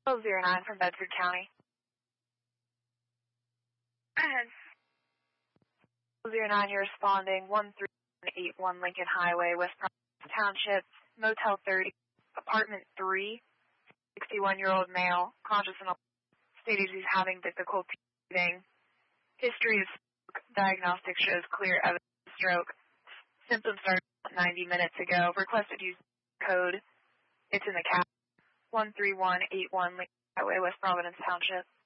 09 from Bedford County. Go ahead. 09, you're responding 1381 Lincoln Highway, West Providence Township, Motel 30, Apartment 3, 61-year-old male, conscious and stated he's having difficulty breathing. History of stroke. Diagnostic shows clear evidence of stroke. Symptoms started 90 minutes ago. Requested use code. It's in the cap. 13181 Lincoln Highway, West Providence Township.